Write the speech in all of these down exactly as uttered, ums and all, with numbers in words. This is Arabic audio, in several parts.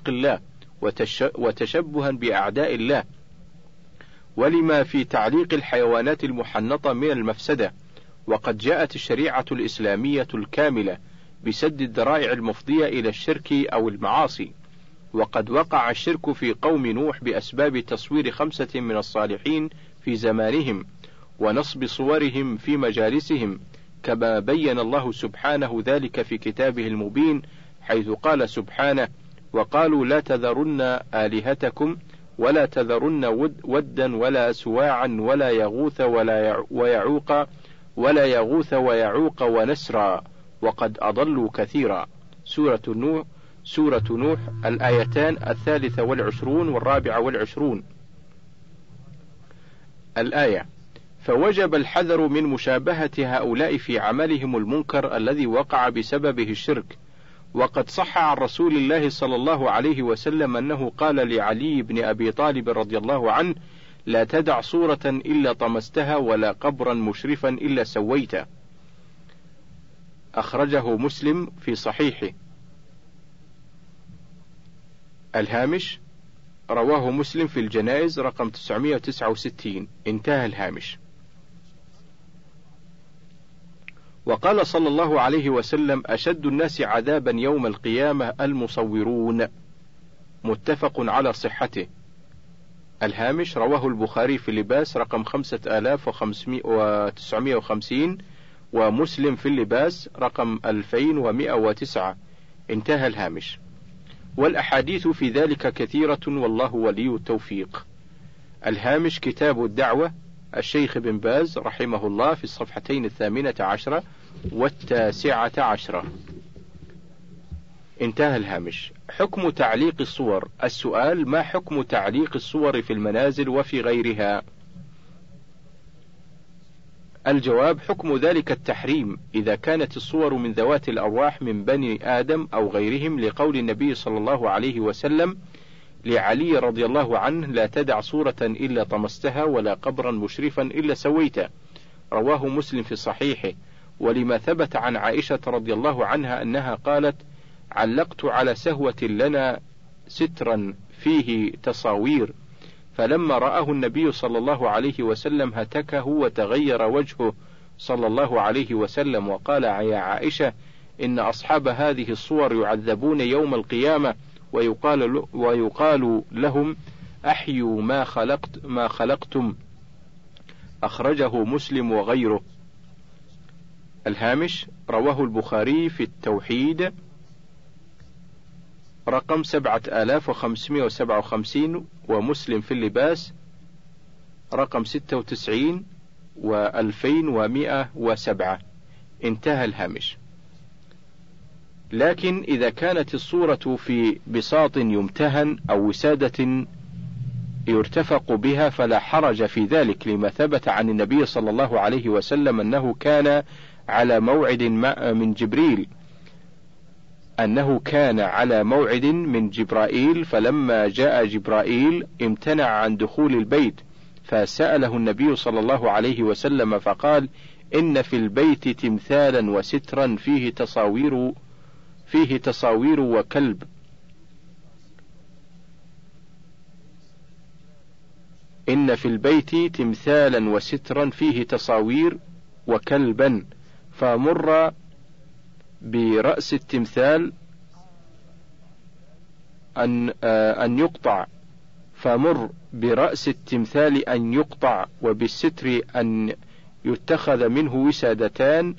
خلق الله وتشبها بأعداء الله، ولما في تعليق الحيوانات المحنطة من المفسدة. وقد جاءت الشريعة الإسلامية الكاملة بسد الذرائع المفضية إلى الشرك أو المعاصي. وقد وقع الشرك في قوم نوح بأسباب تصوير خمسة من الصالحين في زمانهم ونصب صورهم في مجالسهم، كما بين الله سبحانه ذلك في كتابه المبين، حيث قال سبحانه: وقالوا لا تذرن آلهتكم ولا تذرن ود ودا ولا سواعا ولا يغوث ولا ويعوق ولا يغوث ويعوق ونسرا وقد أضلوا كثيرا. سورة نوح سورة نوح الآيتان الثالثة والعشرون والرابعة والعشرون. الآية: فوجب الحذر من مشابهة هؤلاء في عملهم المنكر الذي وقع بسببه الشرك. وقد صح عن رسول الله صلى الله عليه وسلم أنه قال لعلي بن أبي طالب رضي الله عنه: لا تدع صورة إلا طمستها ولا قبرا مشرفا إلا سويته. أخرجه مسلم في صحيحه. الهامش: رواه مسلم في الجنائز رقم تسعمائة وتسعة وستين. انتهى الهامش. وقال صلى الله عليه وسلم: أشد الناس عذابا يوم القيامة المصورون. متفق على صحته. الهامش: رواه البخاري في اللباس رقم خمسة آلاف وتسعمائة وخمسين، ومسلم في اللباس رقم ألفين ومائة وتسعة. انتهى الهامش. والأحاديث في ذلك كثيرة والله ولي التوفيق. الهامش: كتاب الدعوة، الشيخ بن باز رحمه الله، في الصفحتين الثامنة عشرة والتاسعة عشرة. انتهى الهامش. حكم تعليق الصور. السؤال: ما حكم تعليق الصور في المنازل وفي غيرها؟ الجواب: حكم ذلك التحريم إذا كانت الصور من ذوات الأرواح من بني آدم أو غيرهم، لقول النبي صلى الله عليه وسلم لعلي رضي الله عنه: لا تدع صورة إلا طمستها ولا قبرا مشرفا إلا سويته. رواه مسلم في صحيحه. ولما ثبت عن عائشة رضي الله عنها أنها قالت: علقت على سهوة لنا سترا فيه تصاوير، فلما رآه النبي صلى الله عليه وسلم هتكه وتغير وجهه صلى الله عليه وسلم، وقال: يا عائشة، إن أصحاب هذه الصور يعذبون يوم القيامة، ويقال, ويقال لهم: أحيوا ما خلقت ما خلقتم. أخرجه مسلم وغيره. الهامش: رواه البخاري في التوحيد رقم سبعة آلاف وخمسمائة وسبعة وخمسين، ومسلم في اللباس رقم ستة وتسعين وألفين ومائة وسبعة. انتهى الهامش. لكن إذا كانت الصورة في بساط يمتهن أو وسادة يرتفق بها فلا حرج في ذلك، لما ثبت عن النبي صلى الله عليه وسلم أنه كان على موعد من جبريل أنه كان على موعد من جبرائيل، فلما جاء جبرائيل امتنع عن دخول البيت، فسأله النبي صلى الله عليه وسلم فقال: إن في البيت تمثالا وسترا فيه تصاوير فيه تصاوير وكلب. إن في البيت تمثالا وسترا فيه تصاوير وكلبا، فمر برأس التمثال أن أن يقطع فمر برأس التمثال أن يقطع، وبالستر أن يتخذ منه وسادتان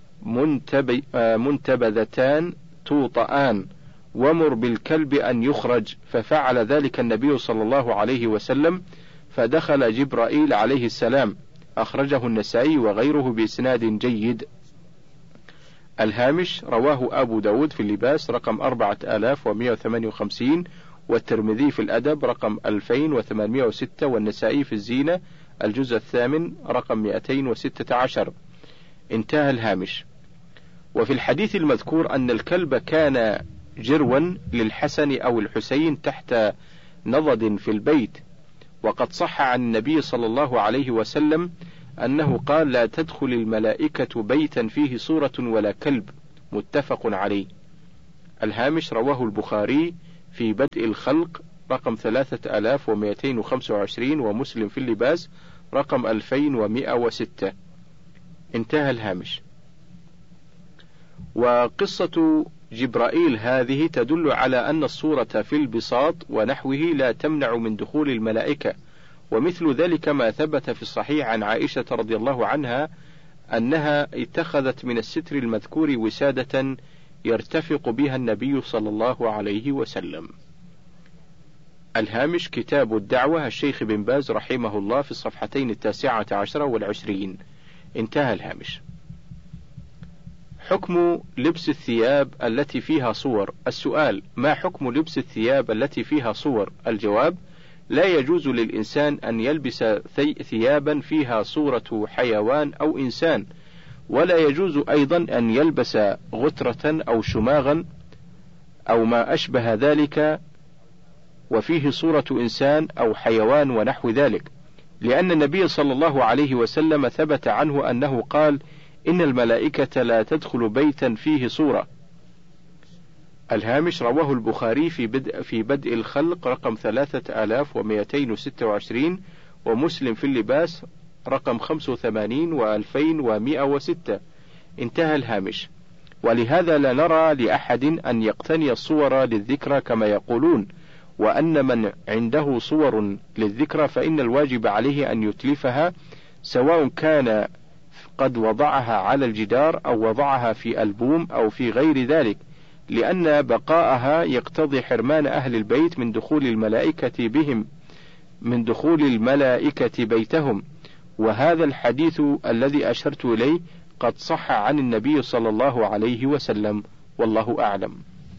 منتبذتان توطآن، ومر بالكلب أن يخرج. ففعل ذلك النبي صلى الله عليه وسلم، فدخل جبرائيل عليه السلام. أخرجه النسائي وغيره بإسناد جيد. الهامش: رواه أبو داود في اللباس رقم أربعة آلاف ومائة وثمانية وخمسين، والترمذي في الأدب رقم ألفين وثمانمائة وستة، والنسائي في الزينة الجزء الثامن رقم مئتين وستة عشر. انتهى الهامش. وفي الحديث المذكور أن الكلب كان جروا للحسن أو الحسين تحت نضد في البيت. وقد صح عن النبي صلى الله عليه وسلم أنه قال: لا تدخل الملائكة بيتا فيه صورة ولا كلب. متفق عليه. الهامش: رواه البخاري في بدء الخلق رقم ثلاثة آلاف ومئتين وخمسة وعشرين، ومسلم في اللباس رقم ألفين ومئة وستة. انتهى الهامش. وقصة جبرائيل هذه تدل على أن الصورة في البساط ونحوه لا تمنع من دخول الملائكة، ومثل ذلك ما ثبت في الصحيح عن عائشة رضي الله عنها أنها اتخذت من الستر المذكور وسادة يرتفق بها النبي صلى الله عليه وسلم. الهامش. كتاب الدعوة الشيخ بن باز رحمه الله في الصفحتين التاسعة عشرة والعشرين. انتهى الهامش. حكم لبس الثياب التي فيها صور. السؤال: ما حكم لبس الثياب التي فيها صور؟ الجواب: لا يجوز للإنسان أن يلبس ثيابا فيها صورة حيوان أو إنسان، ولا يجوز أيضا أن يلبس غترة أو شماغا أو ما أشبه ذلك وفيه صورة إنسان أو حيوان ونحو ذلك، لأن النبي صلى الله عليه وسلم ثبت عنه أنه قال: إن الملائكة لا تدخل بيتا فيه صورة. الهامش. رواه البخاري في بدء, في بدء الخلق رقم ثلاثة آلاف ومئتين وستة وعشرين، ومسلم في اللباس رقم خمسة وثمانين وألفين ومئة وستة. انتهى الهامش. ولهذا لا نرى لأحد أن يقتني الصور للذكرى كما يقولون، وأن من عنده صور للذكرى فإن الواجب عليه أن يتلفها، سواء كان قد وضعها على الجدار أو وضعها في ألبوم أو في غير ذلك، لأن بقاءها يقتضي حرمان أهل البيت من دخول الملائكة بهم من دخول الملائكة بيتهم، وهذا الحديث الذي أشرت إليه قد صح عن النبي صلى الله عليه وسلم، والله أعلم.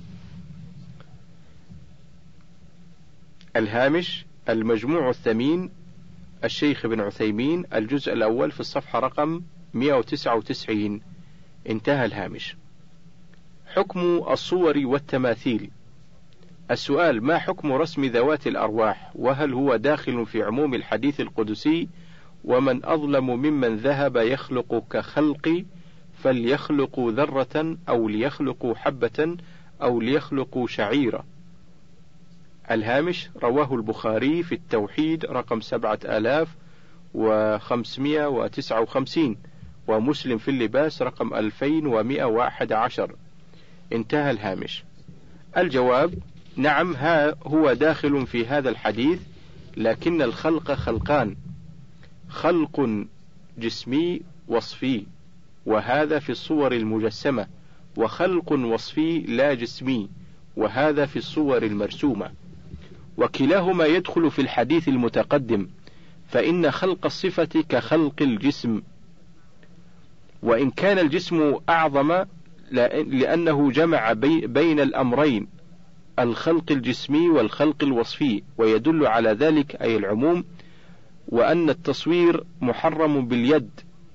الهامش. المجموع الثمين الشيخ بن عثيمين الجزء الأول في الصفحة رقم مئة وتسعة وتسعين. انتهى الهامش. حكم الصور والتماثيل. السؤال: ما حكم رسم ذوات الأرواح؟ وهل هو داخل في عموم الحديث القدسي: ومن أظلم ممن ذهب يخلق كخلقي فليخلقوا ذرة أو ليخلقوا حبة أو ليخلقوا شعيرة. الهامش. رواه البخاري في التوحيد رقم سبعة آلاف وخمسمائة وتسعة وخمسين، ومسلم في اللباس رقم ألفين ومئة وأحد عشر. انتهى الهامش. الجواب: نعم، ها هو داخل في هذا الحديث، لكن الخلق خلقان: خلق جسمي وصفي، وهذا في الصور المجسمة، وخلق وصفي لا جسمي، وهذا في الصور المرسومة، وكلاهما يدخل في الحديث المتقدم، فإن خلق الصفة كخلق الجسم، وإن كان الجسم أعظم لأنه جمع بين الأمرين، الخلق الجسمي والخلق الوصفي، ويدل على ذلك أي العموم، وأن التصوير محرم باليد،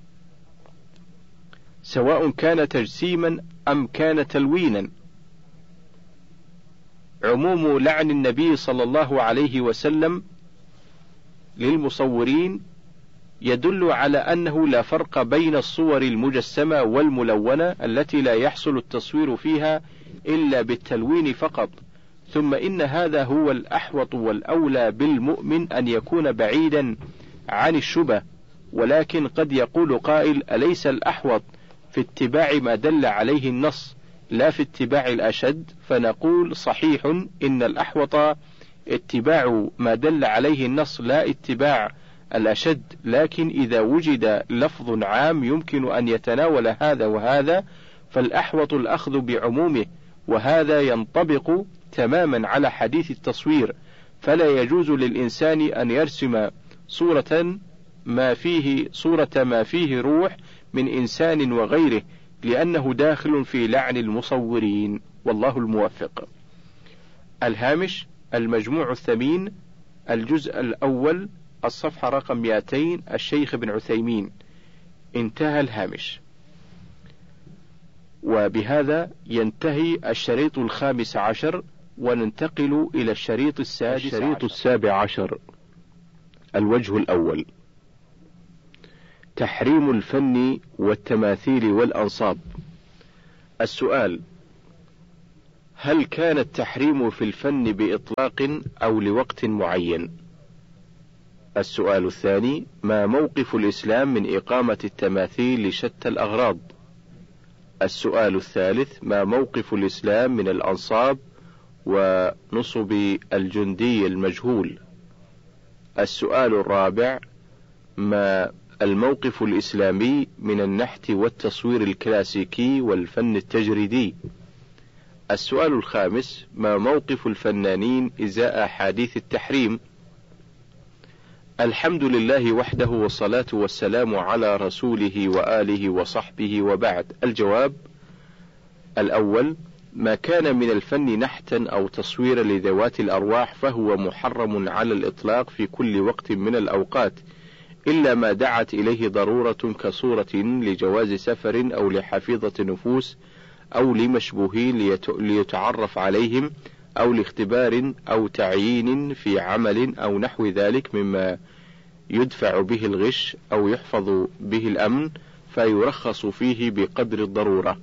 سواء كان تجسيما أم كان تلوينا. عموم لعن النبي صلى الله عليه وسلم للمصورين يدل على أنه لا فرق بين الصور المجسمة والملونة التي لا يحصل التصوير فيها إلا بالتلوين فقط. ثم إن هذا هو الأحوط والأولى بالمؤمن أن يكون بعيدا عن الشبه، ولكن قد يقول قائل: أليس الأحوط في اتباع ما دل عليه النص لا في اتباع الأشد؟ فنقول: صحيح، إن الأحوط اتباع ما دل عليه النص لا اتباع الأشد، لكن إذا وجد لفظ عام يمكن أن يتناول هذا وهذا فالأحوط الأخذ بعمومه، وهذا ينطبق تماما على حديث التصوير، فلا يجوز للإنسان أن يرسم صورة ما فيه صورة ما فيه روح من إنسان وغيره، لأنه داخل في لعن المصورين، والله الموفق. الهامش. المجموع الثمين الجزء الأول الصفحة رقم مئتين الشيخ بن عثيمين. انتهى الهامش. وبهذا ينتهي الشريط الخامس عشر، وننتقل إلى الشريط السادس الشريط السابع عشر. الوجه الأول: تحريم الفن والتماثيل والأنصاب. السؤال: هل كان التحريم في الفن بإطلاق أو لوقت معين؟ السؤال الثاني: ما موقف الإسلام من إقامة التماثيل لشتى الأغراض؟ السؤال الثالث: ما موقف الإسلام من الأنصاب ونصب الجندي المجهول؟ السؤال الرابع: ما الموقف الإسلامي من النحت والتصوير الكلاسيكي والفن التجريدي؟ السؤال الخامس: ما موقف الفنانين إزاء أحاديث التحريم؟ الحمد لله وحده والصلاة والسلام على رسوله وآله وصحبه وبعد. الجواب: الأول: ما كان من الفن نحتا أو تصويرا لذوات الأرواح فهو محرم على الإطلاق في كل وقت من الأوقات، إلا ما دعت إليه ضرورة كصورة لجواز سفر أو لحفيظة نفوس أو لمشبوهين ليتعرف عليهم أو لاختبار أو تعيين في عمل أو نحو ذلك مما يدفع به الغش أو يحفظ به الأمن، فيرخص فيه بقدر الضرورة.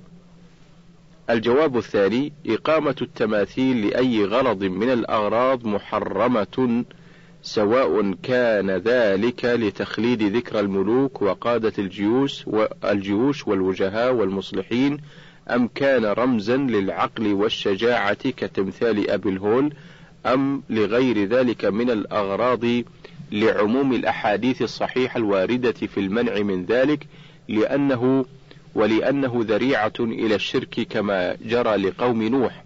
الجواب الثاني: إقامة التماثيل لأي غرض من الأغراض محرمة، سواء كان ذلك لتخليد ذكرى الملوك وقادة الجيوش والجيوش والوجهاء والمصلحين، أم كان رمزا للعقل والشجاعة كتمثال أبي الهول، أم لغير ذلك من الأغراض، لعموم الأحاديث الصحيحة الواردة في المنع من ذلك، لأنه ولأنه ذريعة إلى الشرك كما جرى لقوم نوح.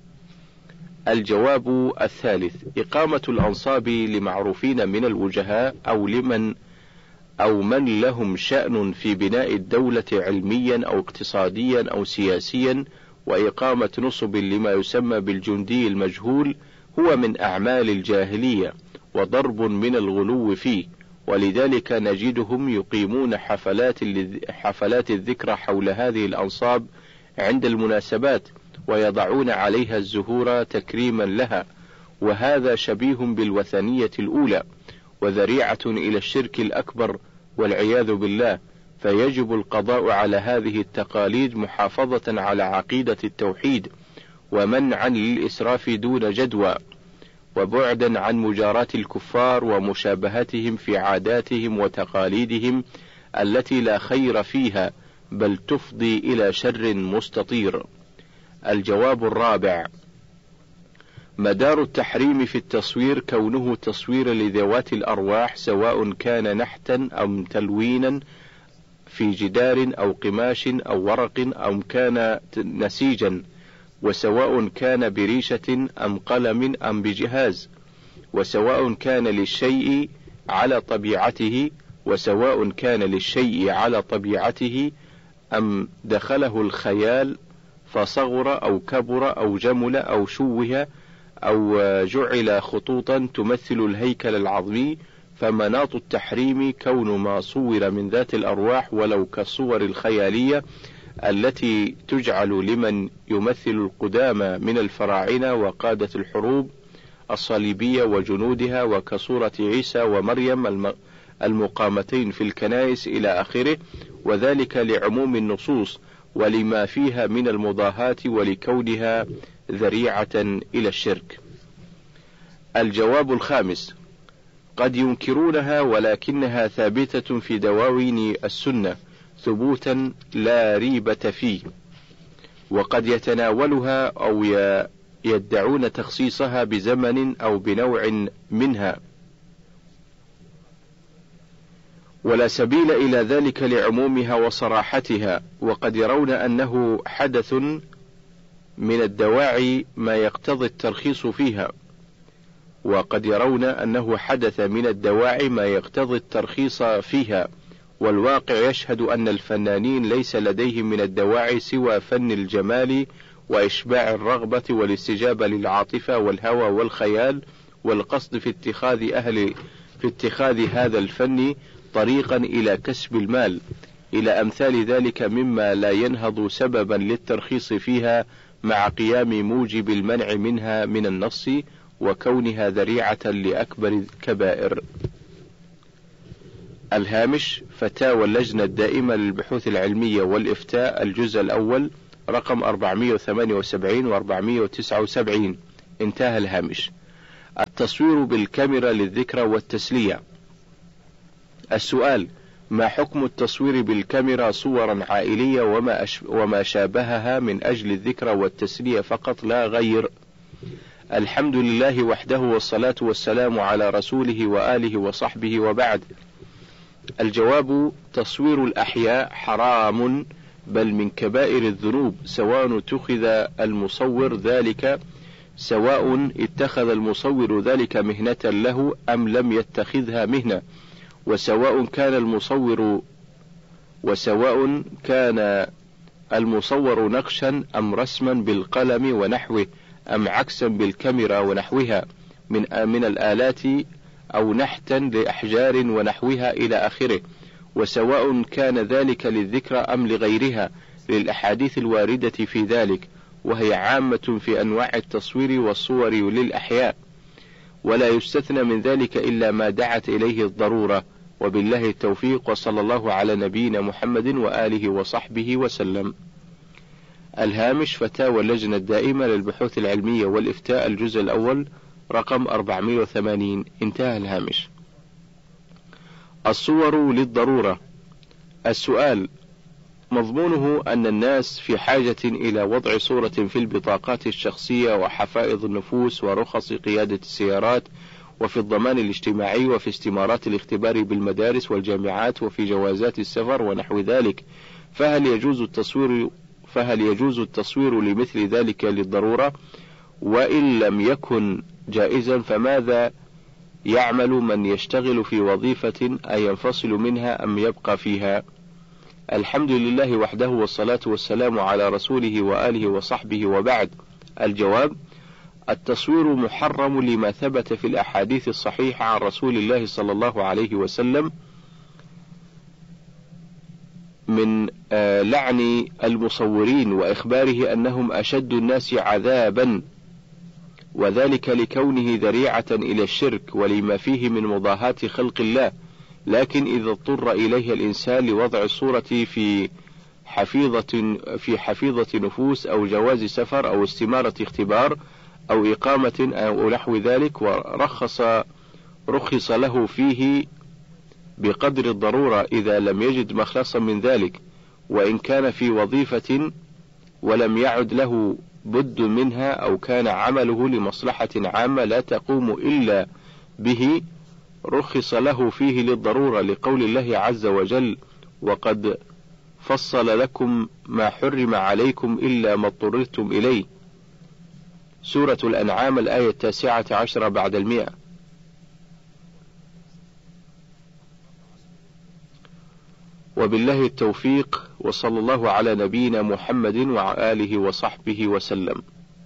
الجواب الثالث: إقامة الأنصاب لمعروفين من الوجهاء أو لمن أو من لهم شأن في بناء الدولة علميا أو اقتصاديا أو سياسيا، وإقامة نصب لما يسمى بالجندي المجهول هو من أعمال الجاهلية وضرب من الغلو فيه، ولذلك نجدهم يقيمون حفلات حفلات الذكرى حول هذه الأنصاب عند المناسبات، ويضعون عليها الزهور تكريما لها، وهذا شبيه بالوثنية الأولى وذريعة إلى الشرك الأكبر والعياذ بالله، فيجب القضاء على هذه التقاليد محافظة على عقيدة التوحيد، ومنعا للإسراف دون جدوى، وبعدا عن مجاراة الكفار ومشابهتهم في عاداتهم وتقاليدهم التي لا خير فيها بل تفضي إلى شر مستطير. الجواب الرابع: مدار التحريم في التصوير كونه تصوير لذوات الأرواح، سواء كان نحتا أو تلوينا في جدار أو قماش أو ورق أو كان نسيجا، وسواء كان بريشة أم قلم أم بجهاز، وسواء كان للشيء على طبيعته وسواء كان للشيء على طبيعته أم دخله الخيال فصغر أو كبر أو جمل أو شوه أو جعل خطوطا تمثل الهيكل العظمي، فمناط التحريم كون ما صور من ذات الأرواح ولو كالصور الخيالية التي تجعل لمن يمثل القدامى من الفراعنة وقادة الحروب الصليبية وجنودها، وكصورة عيسى ومريم المقامتين في الكنائس إلى آخره، وذلك لعموم النصوص ولما فيها من المضاهاة ولكونها ذريعة إلى الشرك. الجواب الخامس: قد ينكرونها ولكنها ثابتة في دواوين السنة ثبوتا لا ريبة فيه، وقد يتناولها أو يدعون تخصيصها بزمن أو بنوع منها، ولا سبيل إلى ذلك لعمومها وصراحتها، وقد يرون أنه حدث من الدواعي ما يقتضي الترخيص فيها، وقد يرون أنه حدث من الدواعي ما يقتضي الترخيص فيها، والواقع يشهد أن الفنانين ليس لديهم من الدواعي سوى فن الجمال وإشباع الرغبة والاستجابة للعاطفة والهوى والخيال، والقصد في اتخاذ أهل في اتخاذ هذا الفن طريقا إلى كسب المال، إلى أمثال ذلك مما لا ينهض سببا للترخيص فيها مع قيام موجب المنع منها من النص وكونها ذريعة لأكبر الكبائر. الهامش: فتاوى اللجنة الدائمة للبحوث العلمية والإفتاء، الجزء الأول، رقم أربعمائة وثمانية وسبعين وأربعمائة وتسعة وسبعين. انتهى الهامش. التصوير بالكاميرا للذكرى والتسلية. السؤال: ما حكم التصوير بالكاميرا صورا عائلية وما, أش... وما شابهها من أجل الذكرى والتسلية فقط لا غير؟ الحمد لله وحده والصلاة والسلام على رسوله وآله وصحبه وبعد. الجواب: تصوير الأحياء حرام، بل من كبائر الذنوب، سواء اتخذ المصور ذلك سواء اتخذ المصور ذلك مهنة له أم لم يتخذها مهنة، وسواء كان المصور وسواء كان المصور نقشا أم رسما بالقلم ونحوه، أم عكسا بالكاميرا ونحوها من من الآلات، أو نحتا لأحجار ونحوها إلى آخره، وسواء كان ذلك للذكرى أم لغيرها، للأحاديث الواردة في ذلك، وهي عامة في أنواع التصوير والصور للأحياء، ولا يستثنى من ذلك إلا ما دعت إليه الضرورة. وبالله التوفيق، وصلى الله على نبينا محمد وآله وصحبه وسلم. الهامش: فتاوى اللجنة الدائمة للبحوث العلمية والإفتاء، الجزء الأول، رقم أربعمائة وثمانين. انتهى الهامش. الصور للضرورة. السؤال: مضمونه أن الناس في حاجة إلى وضع صورة في البطاقات الشخصية وحفائظ النفوس ورخص قيادة السيارات، وفي الضمان الاجتماعي، وفي استمارات الاختبار بالمدارس والجامعات، وفي جوازات السفر ونحو ذلك، فهل يجوز التصوير فهل يجوز التصوير لمثل ذلك للضرورة؟ وإن لم يكن جائزا فماذا يعمل من يشتغل في وظيفة أينفصل منها أم يبقى فيها؟ الحمد لله وحده والصلاة والسلام على رسوله وآله وصحبه وبعد. الجواب: التصوير محرم لما ثبت في الأحاديث الصحيحة عن رسول الله صلى الله عليه وسلم من لعن المصورين وإخباره أنهم أشد الناس عذابا، وذلك لكونه ذريعة إلى الشرك ولما فيه من مضاهاة خلق الله. لكن إذا اضطر إليه الإنسان لوضع الصورة في حفيظة في حفيظة نفوس أو جواز سفر أو استمارة اختبار أو إقامة أو نحو ذلك، ورخص رخص له فيه بقدر الضرورة إذا لم يجد مخلصا من ذلك، وإن كان في وظيفة ولم يعد له بد منها، أو كان عمله لمصلحة عامة لا تقوم إلا به، رخص له فيه للضرورة، لقول الله عز وجل: وقد فصل لكم ما حرم عليكم إلا ما اضطررتم إليه. سورة الأنعام الآية التاسعة عشرة بعد المئة. وبالله التوفيق، وصلى الله على نبينا محمد وعلى آله وصحبه وسلم.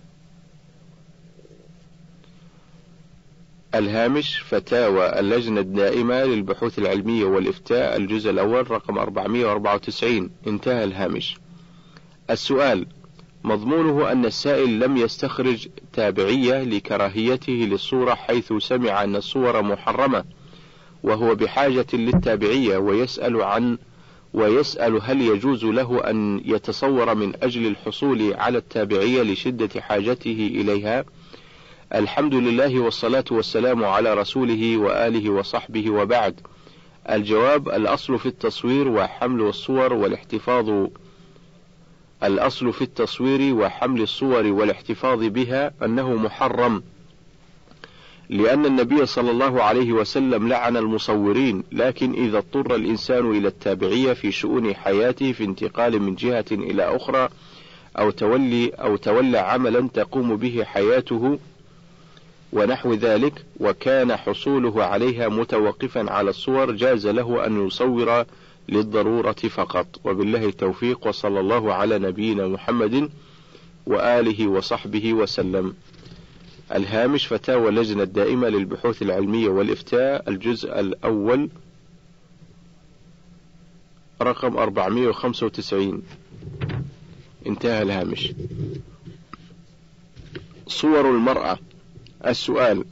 الهامش: فتاوى اللجنة الدائمة للبحوث العلمية والإفتاء، الجزء الأول، رقم أربعمائة وأربعة وتسعين. انتهى الهامش. السؤال: مضمونه أن السائل لم يستخرج تابعية لكراهيته للصورة، حيث سمع أن الصور محرمة، وهو بحاجة للتابعية، ويسأل عن ويسأل هل يجوز له أن يتصور من أجل الحصول على التابعية لشدة حاجته إليها؟ الحمد لله والصلاة والسلام على رسوله وآله وصحبه وبعد. الجواب: الأصل في التصوير وحمل الصور والاحتفاظ الأصل في التصوير وحمل الصور والاحتفاظ بها أنه محرم، لأن النبي صلى الله عليه وسلم لعن المصورين. لكن إذا اضطر الإنسان إلى التابعية في شؤون حياته، في انتقال من جهة إلى أخرى، أو تولي أو تولى عملا تقوم به حياته ونحو ذلك، وكان حصوله عليها متوقفا على الصور، جاز له أن يصور للضرورة فقط. وبالله التوفيق، وصلى الله على نبينا محمد وآله وصحبه وسلم. الهامش: فتاوى اللجنة الدائمة للبحوث العلمية والإفتاء، الجزء الأول، رقم أربعمائة وخمسة وتسعين. انتهى الهامش. صور المرأة. السؤال: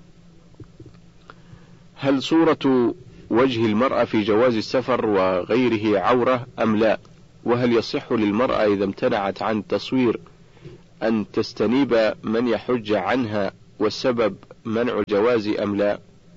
هل صورة وجه المرأة في جواز السفر وغيره عورة أم لا؟ وهل يصح للمرأة إذا امتنعت عن التصوير أن تستنيب من يحج عنها، والسبب منع الجواز أم لا؟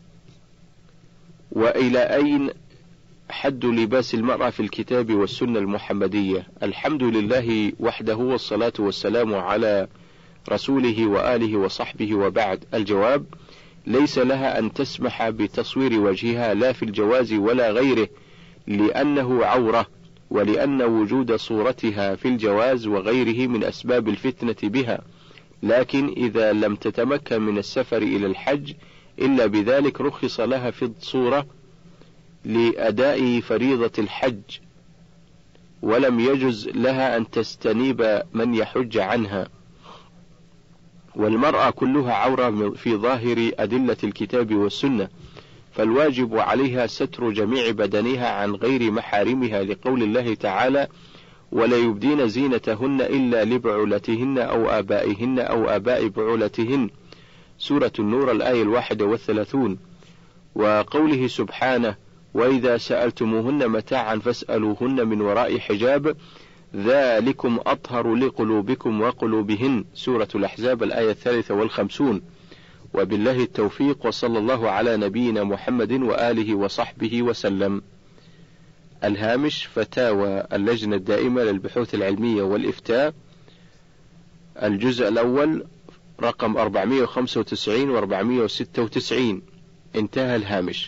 وإلى أين حد لباس المرأة في الكتاب والسنة المحمدية؟ الحمد لله وحده، والصلاة والسلام على رسوله وآله وصحبه، وبعد. الجواب: ليس لها أن تسمح بتصوير وجهها لا في الجواز ولا غيره، لأنه عورة، ولأن وجود صورتها في الجواز وغيره من أسباب الفتنة بها، لكن إذا لم تتمكن من السفر إلى الحج إلا بذلك رخص لها في الصورة لأداء فريضة الحج، ولم يجز لها أن تستنيب من يحج عنها. والمرأة كلها عورة في ظاهر أدلة الكتاب والسنة، فالواجب عليها ستر جميع بدنها عن غير محارمها، لقول الله تعالى: ولا يبدين زينتهن إلا لبعولتهن أو آبائهن أو آباء بعولتهن، سورة النور الآية الواحدة والثلاثون. وقوله سبحانه: وإذا سألتموهن متاعا فاسألوهن من وراء حجاب ذلكم أطهر لقلوبكم وقلوبهن، سورة الأحزاب الآية الثالثة والخمسون. وبالله التوفيق، وصلى الله على نبينا محمد وآله وصحبه وسلم. الهامش: فتاوى اللجنة الدائمة للبحوث العلمية والإفتاء، الجزء الأول، رقم أربعمائة وخمسة وتسعين و أربعمائة وستة وتسعين. انتهى الهامش.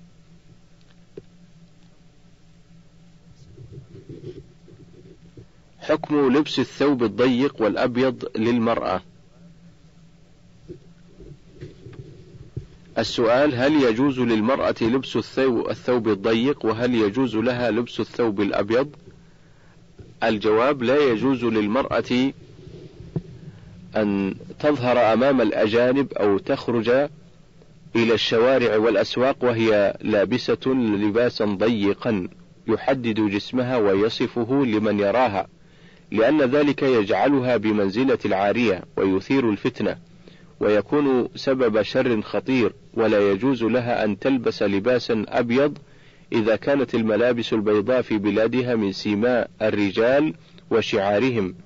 حكم لبس الثوب الضيق والأبيض للمرأة. السؤال: هل يجوز للمرأة لبس الثوب, الثوب الضيق، وهل يجوز لها لبس الثوب الأبيض؟ الجواب: لا يجوز للمرأة أن تظهر أمام الأجانب أو تخرج إلى الشوارع والأسواق وهي لابسة لباسا ضيقا يحدد جسمها ويصفه لمن يراها، لأن ذلك يجعلها بمنزلة العارية ويثير الفتنة ويكون سبب شر خطير. ولا يجوز لها أن تلبس لباسا أبيض إذا كانت الملابس البيضاء في بلادها من سيماء الرجال وشعارهم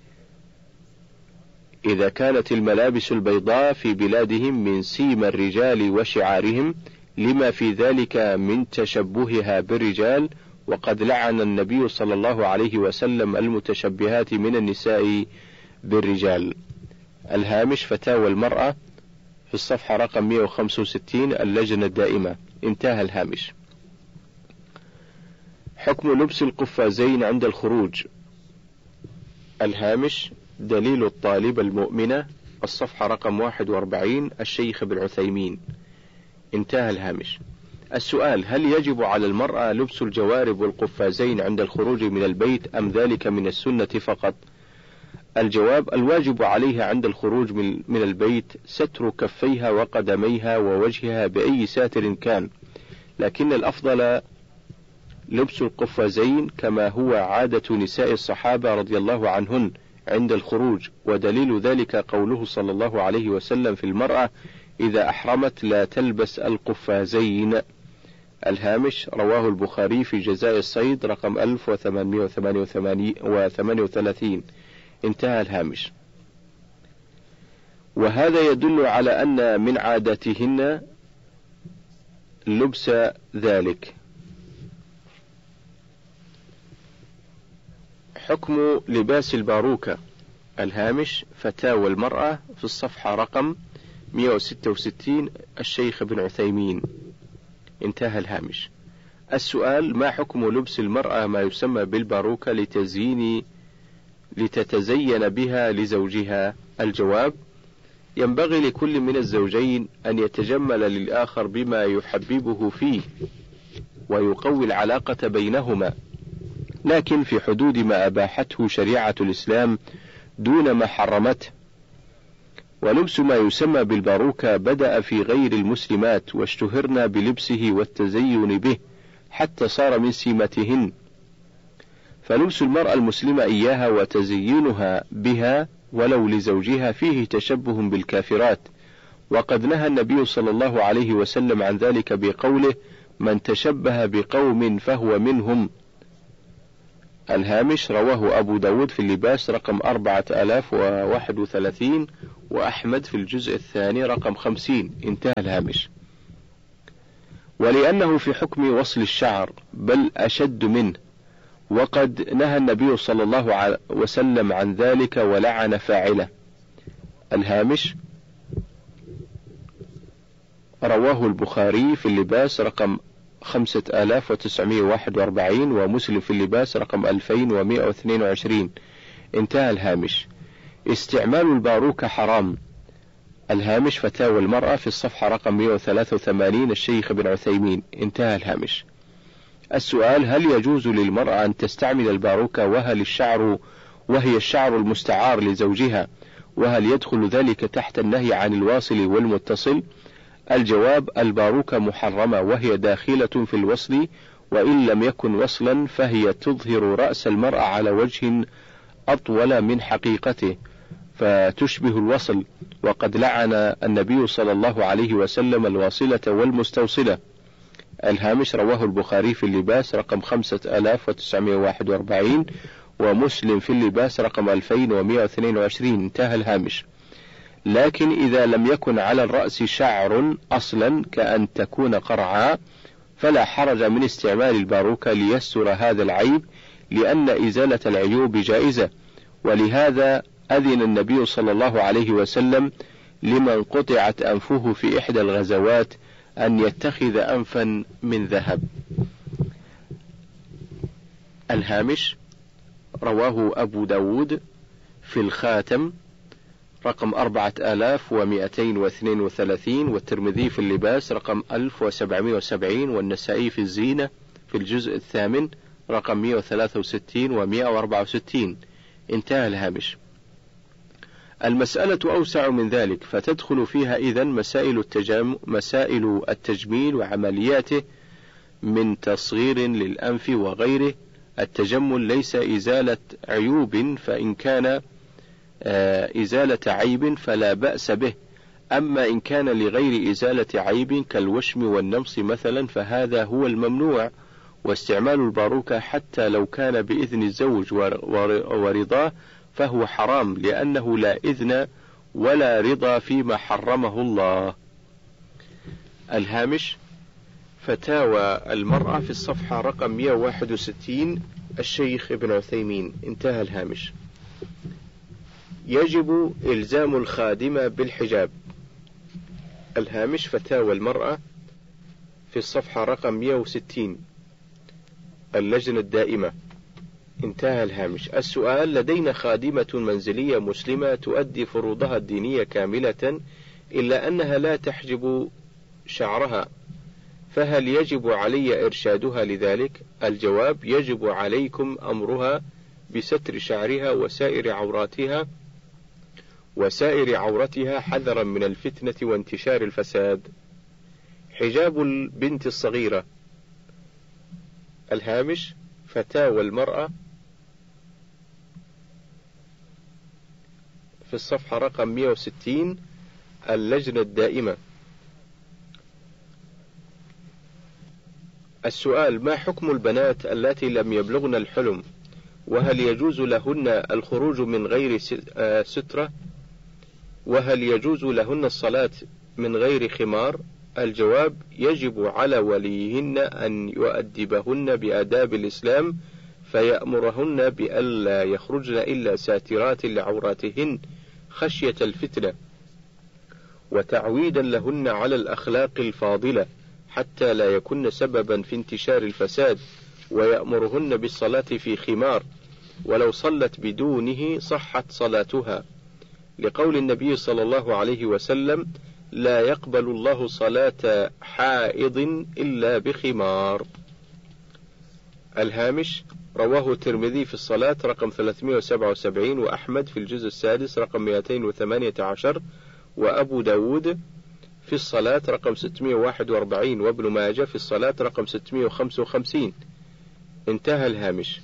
إذا كانت الملابس البيضاء في بلادهم من سيما الرجال وشعارهم، لما في ذلك من تشبهها بالرجال، وقد لعن النبي صلى الله عليه وسلم المتشبهات من النساء بالرجال. الهامش: فتاوى المرأة، في الصفحة رقم مئة وخمسة وستين، اللجنة الدائمة. انتهى الهامش. حكم لبس القفازين عند الخروج. الهامش: دليل الطالبة المؤمنة، الصفحة رقم واحد وأربعين، الشيخ ابن عثيمين. انتهى الهامش. السؤال: هل يجب على المرأة لبس الجوارب والقفازين عند الخروج من البيت أم ذلك من السنة فقط؟ الجواب: الواجب عليها عند الخروج من البيت ستر كفيها وقدميها ووجهها بأي ساتر كان، لكن الأفضل لبس القفازين كما هو عادة نساء الصحابة رضي الله عنهن عند الخروج، ودليل ذلك قوله صلى الله عليه وسلم في المرأة إذا أحرمت لا تلبس القفازين. الهامش: رواه البخاري في جزاء الصيد رقم ألف وثمانمائة وثمانية وثلاثين. انتهى الهامش. وهذا يدل على أن من عاداتهن لبس ذلك. حكم لباس الباروكة. الهامش: فتاوى المرأة، في الصفحة رقم مئة وستة وستين، الشيخ ابن عثيمين. انتهى الهامش. السؤال: ما حكم لبس المرأة ما يسمى بالباروكة لتزيين لتتزين بها لزوجها؟ الجواب: ينبغي لكل من الزوجين أن يتجمل للآخر بما يحببه فيه ويقوي العلاقة بينهما، لكن في حدود ما أباحته شريعة الإسلام دون ما حرمته. ولبس ما يسمى بالباروكة بدأ في غير المسلمات، واشتهرنا بلبسه والتزين به حتى صار من سماتهن، فلبس المرأة المسلمة إياها وتزيينها بها ولو لزوجها فيه تشبه بالكافرات، وقد نهى النبي صلى الله عليه وسلم عن ذلك بقوله: من تشبه بقوم فهو منهم. الهامش: رواه أبو داود في اللباس رقم أربعة آلاف وواحد وثلاثين، وأحمد في الجزء الثاني رقم خمسين. انتهى الهامش. ولأنه في حكم وصل الشعر بل أشد منه، وقد نهى النبي صلى الله عليه وسلم عن ذلك ولعن فاعله. الهامش: رواه البخاري في اللباس رقم خمسة آلاف وتسعمائة وواحد وأربعين، ومسلم في اللباس رقم ألفين ومائة واثنين وعشرين. انتهى الهامش. استعمال الباروكة حرام. الهامش: فتاوى المرأة في الصفحة رقم مائة وثلاثة وثمانين، الشيخ ابن عثيمين. انتهى الهامش. السؤال: هل يجوز للمرأة أن تستعمل الباروكة وهل الشعر وهي الشعر المستعار لزوجها، وهل يدخل ذلك تحت النهي عن الواصل والمتصل؟ الجواب: الباروكة محرمة وهي داخلة في الوصل، وإن لم يكن وصلا فهي تظهر رأس المرأة على وجه أطول من حقيقته فتشبه الوصل، وقد لعن النبي صلى الله عليه وسلم الواصلة والمستوصلة. الهامش: رواه البخاري في اللباس رقم خمسة آلاف وتسعمائة وواحد وأربعين، ومسلم في اللباس رقم ألفين ومائة واثنين وعشرين. انتهى الهامش. لكن إذا لم يكن على الرأس شعر أصلا كأن تكون قرعا فلا حرج من استعمال الباروكة ليستر هذا العيب، لأن إزالة العيوب جائزة، ولهذا أذن النبي صلى الله عليه وسلم لمن قطعت أنفه في إحدى الغزوات أن يتخذ أنفا من ذهب. الهامش: رواه أبو داود في الخاتم رقم أربعة آلاف ومائتين واثنين وثلاثين، والترمذي في اللباس رقم ألف وسبعمائة وسبعين، والنسائي في الزينة في الجزء الثامن رقم مائة وثلاثة وستين ومائة وأربعة وستين. انتهى الهامش. المسألة أوسع من ذلك، فتدخل فيها إذن مسائل التجام مسائل التجميل وعملياته من تصغير للأنف وغيره. التجمل ليس إزالة عيوب، فإن كان إزالة عيب فلا بأس به، أما إن كان لغير إزالة عيب كالوشم والنمص مثلا فهذا هو الممنوع. واستعمال الباروكة حتى لو كان بإذن الزوج ورضاه فهو حرام، لأنه لا إذن ولا رضا فيما حرمه الله. الهامش: فتاوى المرأة في الصفحة رقم مائة وواحد وستين، الشيخ ابن عثيمين. انتهى الهامش. يجب إلزام الخادمة بالحجاب. الهامش: فتاوى المرأة في الصفحة رقم مائة وستين، اللجنة الدائمة. انتهى الهامش. السؤال: لدينا خادمة منزلية مسلمة تؤدي فروضها الدينية كاملة إلا أنها لا تحجب شعرها، فهل يجب علي إرشادها لذلك؟ الجواب: يجب عليكم أمرها بستر شعرها وسائر عوراتها وسائر عورتها حذرا من الفتنة وانتشار الفساد. حجاب البنت الصغيرة. الهامش: فتاوى المرأة في الصفحة رقم مائة وستين، اللجنة الدائمة. السؤال: ما حكم البنات التي لم يبلغن الحلم، وهل يجوز لهن الخروج من غير سترة، وهل يجوز لهن الصلاة من غير خمار؟ الجواب: يجب على وليهن أن يؤدبهن بآداب الإسلام، فيأمرهن بألا يخرجن إلا ساترات لعوراتهن خشية الفتنة، وتعويدا لهن على الأخلاق الفاضلة حتى لا يكن سببا في انتشار الفساد، ويأمرهن بالصلاة في خمار، ولو صلت بدونه صحت صلاتها، لقول النبي صلى الله عليه وسلم: لا يقبل الله صلاة حائض إلا بخمار. الهامش: رواه الترمذي في الصلاة رقم ثلاثمائة وسبعة وسبعين، وأحمد في الجزء السادس رقم مئتين وثمانية عشر، وأبو داود في الصلاة رقم ستمائة وواحد وأربعين، وابن ماجه في الصلاة رقم ستمائة وخمسة وخمسين. انتهى الهامش.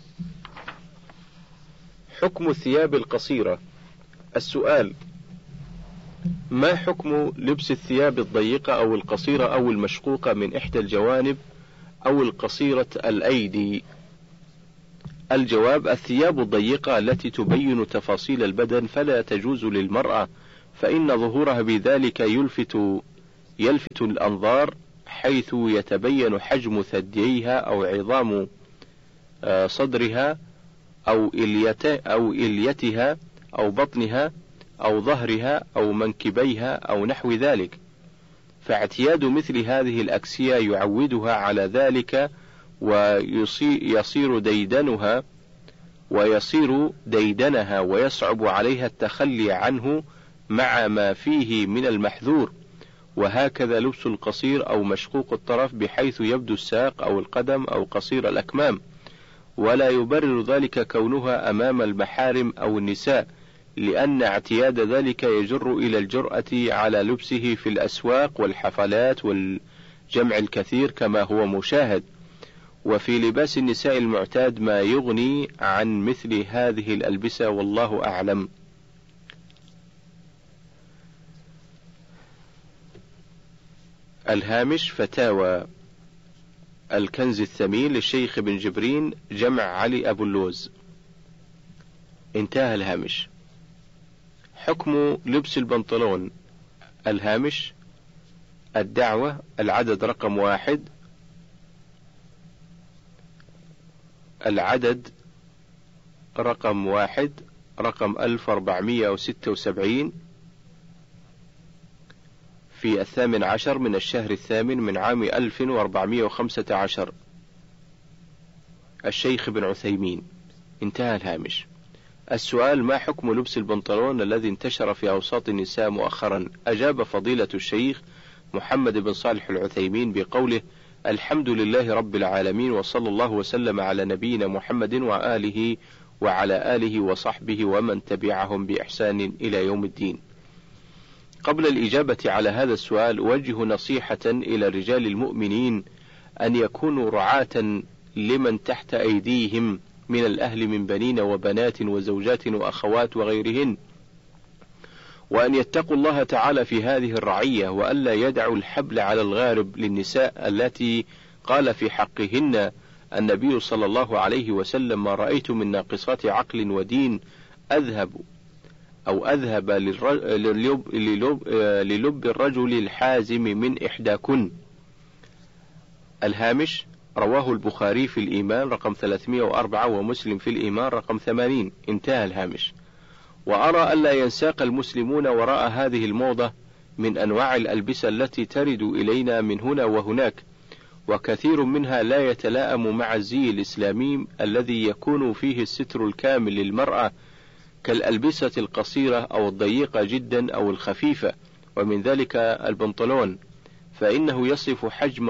حكم الثياب القصيرة. السؤال: ما حكم لبس الثياب الضيقة أو القصيرة أو المشقوقة من إحدى الجوانب أو القصيرة الأيدي؟ الجواب: الثياب الضيقة التي تبين تفاصيل البدن فلا تجوز للمرأة، فإن ظهورها بذلك يلفت يلفت الأنظار، حيث يتبين حجم ثدييها أو عظام صدرها أو أو إليتها أو بطنها أو ظهرها أو منكبيها أو نحو ذلك. فاعتياد مثل هذه الأكسية يعودها على ذلك، ويصير ديدنها ويصير ديدنها ويصعب عليها التخلي عنه مع ما فيه من المحذور. وهكذا لبس القصير أو مشقوق الطرف بحيث يبدو الساق أو القدم أو قصير الأكمام، ولا يبرر ذلك كونها أمام المحارم أو النساء، لأن اعتياد ذلك يجر إلى الجرأة على لبسه في الأسواق والحفلات والجمع الكثير كما هو مشاهد. وفي لباس النساء المعتاد ما يغني عن مثل هذه الألبسة، والله أعلم. الهامش: فتاوى الكنز الثمين للشيخ بن جبرين جمع علي أبو اللوز. انتهى الهامش. حكم لبس البنطلون. الهامش: الدعوة العدد رقم واحد، العدد رقم واحد رقم ألف وأربعمائة وستة وسبعين في الثامن عشر من الشهر الثامن من عام ألف وأربعمائة وخمسة عشر، الشيخ بن عثيمين. انتهى الهامش. السؤال: ما حكم لبس البنطلون الذي انتشر في أوساط النساء مؤخرا؟ أجاب فضيلة الشيخ محمد بن صالح العثيمين بقوله: الحمد لله رب العالمين، وصلى الله وسلم على نبينا محمد وآله وعلى آله وصحبه ومن تبعهم بإحسان إلى يوم الدين. قبل الإجابة على هذا السؤال أوجه نصيحة إلى رجال المؤمنين أن يكونوا رعاة لمن تحت أيديهم من الأهل من بنين وبنات وزوجات وأخوات وغيرهن، وأن يتقوا الله تعالى في هذه الرعية، وألا يدعوا الحبل على الغارب للنساء التي قال في حقهن النبي صلى الله عليه وسلم: ما رأيت من ناقصات عقل ودين أذهب أو أذهب للب, للب, للب الرجل الحازم من إحداكن. الهامش: رواه البخاري في الإيمان رقم ثلاثمائة وأربعة ومسلم في الإيمان رقم ثمانين. انتهى الهامش. وأرى ألا ينساق المسلمون وراء هذه الموضة من أنواع الألبسة التي ترد إلينا من هنا وهناك، وكثير منها لا يتلائم مع الزي الإسلامي الذي يكون فيه الستر الكامل للمرأة، كالألبسة القصيرة أو الضيقة جدا أو الخفيفة، ومن ذلك البنطلون، فإنه يصف حجم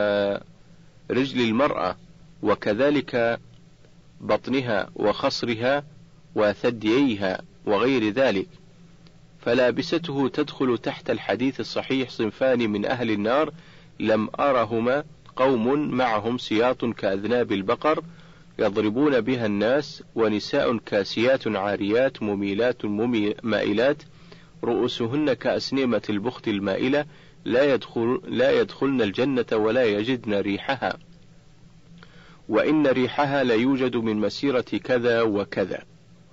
رجل المرأة، وكذلك بطنها وخصرها وثدييها وغير ذلك. فلابسته تدخل تحت الحديث الصحيح: صنفان من أهل النار لم أرهما، قوم معهم سياط كأذناب البقر يضربون بها الناس، ونساء كاسيات عاريات مميلات مائلات رؤوسهن كأسنمة البخت المائلة لا يدخل لا يدخلن الجنة ولا يجدن ريحها، وإن ريحها لا يوجد من مسيرة كذا وكذا.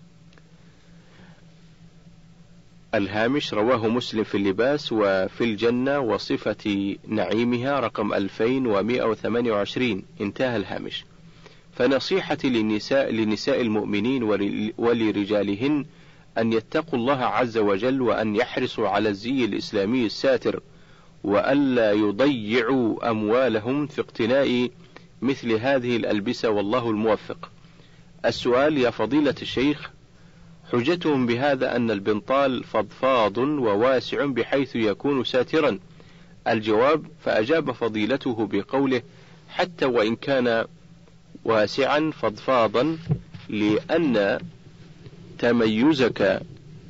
الهامش: رواه مسلم في اللباس وفي الجنة وصفة نعيمها رقم ألفين ومائة وثمانية وعشرين. انتهى الهامش. فنصيحتي للنساء لنساء المؤمنين ولرجالهن أن يتقوا الله عز وجل، وأن يحرصوا على الزي الإسلامي الساتر، وألا يضيعوا أموالهم في اقتناء مثل هذه الألبسة، والله الموفق. السؤال: يا فضيلة الشيخ، حجتهم بهذا أن البنطال فضفاض وواسع بحيث يكون ساترا. الجواب: فأجاب فضيلته بقوله: حتى وإن كان واسعا فضفاضا، لأن تميزك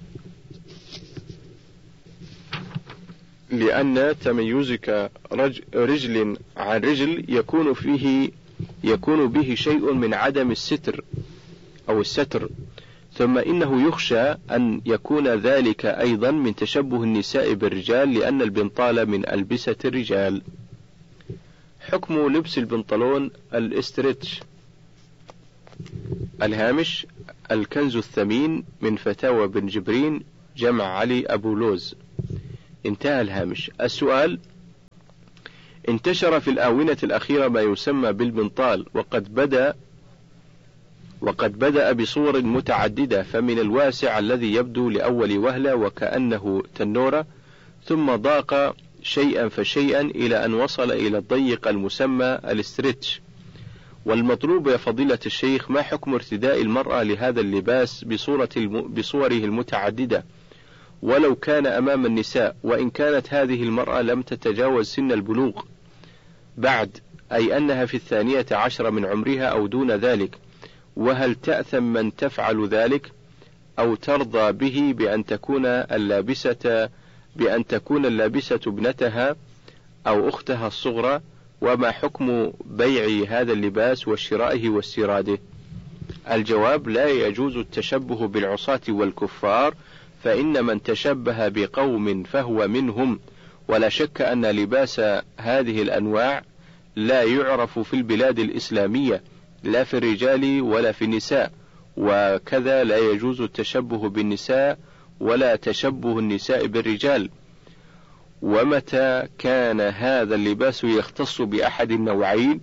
لأن تميزك رجل عن رجل يكون فيه يكون به شيء من عدم الستر أو الستر، ثم إنه يخشى أن يكون ذلك أيضا من تشبه النساء بالرجال، لأن البنطال من ألبسة الرجال. حكم لبس البنطلون الاسترتش. الهامش: الكنز الثمين من فتاوى بن جبرين جمع علي أبو لوز. انتهى الهامش. السؤال: انتشر في الآونة الأخيرة ما يسمى بالبنطال، وقد بدأ وقد بدأ بصور متعددة، فمن الواسع الذي يبدو لأول وهلة وكأنه تنورة، ثم ضاق شيئا فشيئا إلى أن وصل إلى الضيق المسمى الاسترتش. والمطلوب يا فضيلة الشيخ، ما حكم ارتداء المرأة لهذا اللباس بصورة الم... بصوره المتعددة ولو كان أمام النساء، وإن كانت هذه المرأة لم تتجاوز سن البلوغ بعد، أي أنها في الثانية عشر من عمرها أو دون ذلك؟ وهل تأثم من تفعل ذلك أو ترضى به بأن تكون اللابسة بأن تكون اللابسة ابنتها أو أختها الصغرى؟ وما حكم بيع هذا اللباس وشرائه واستيراده؟ الجواب: لا يجوز التشبه بالعصاة والكفار، فإن من تشبه بقوم فهو منهم، ولا شك أن لباس هذه الأنواع لا يعرف في البلاد الإسلامية، لا في الرجال ولا في النساء، وكذا لا يجوز التشبه بالنساء ولا تشبه النساء بالرجال. ومتى كان هذا اللباس يختص بأحد النوعين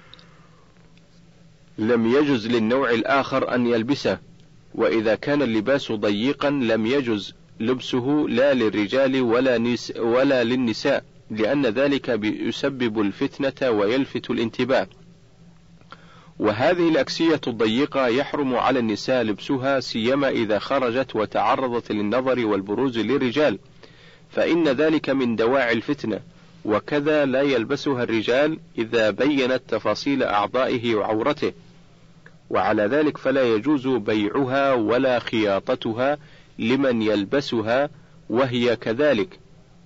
لم يجز للنوع الآخر أن يلبسه، وإذا كان اللباس ضيقا لم يجز لبسه لا للرجال ولا, نس ولا للنساء، لأن ذلك يسبب الفتنة ويلفت الانتباه. وهذه الأكسية الضيقة يحرم على النساء لبسها، سيما إذا خرجت وتعرضت للنظر والبروز للرجال، فإن ذلك من دواعي الفتنة. وكذا لا يلبسها الرجال إذا بينت تفاصيل أعضائه وعورته، وعلى ذلك فلا يجوز بيعها ولا خياطتها لمن يلبسها وهي كذلك،